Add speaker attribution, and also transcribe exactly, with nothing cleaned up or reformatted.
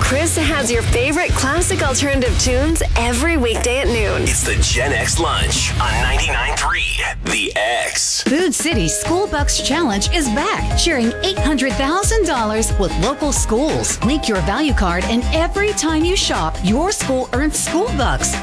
Speaker 1: Chris has your favorite classic alternative tunes every weekday at noon.
Speaker 2: It's the Gen X Lunch on ninety-nine point three The X.
Speaker 3: Food City School Bucks Challenge is back, sharing eight hundred thousand dollars with local schools. Link your value card, and every time you shop, your school earns school bucks.